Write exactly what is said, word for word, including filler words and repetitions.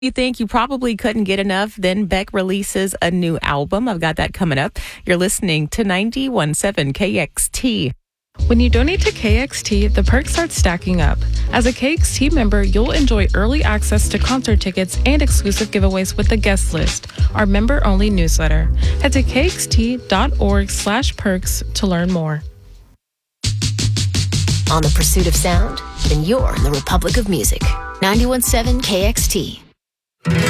You think you probably couldn't get enough? Then Beck releases a new album. I've got that coming up. You're listening to ninety-one point seven K X T. When you donate to K X T, the perks start stacking up. As a K X T member, you'll enjoy early access to concert tickets and exclusive giveaways with the guest list, our member-only newsletter. Head to kxt.org slash perks to learn more. On the pursuit of sound? Then you're in the Republic of Music. ninety-one point seven K X T.